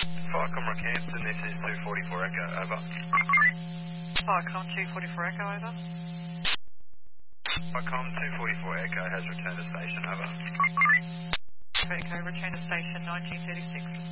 Firecom Rockhampton, this is 244 Echo, over. Firecom 244 Echo, over. Firecom 244 Echo has returned to station, over. Echo, return to station 1936.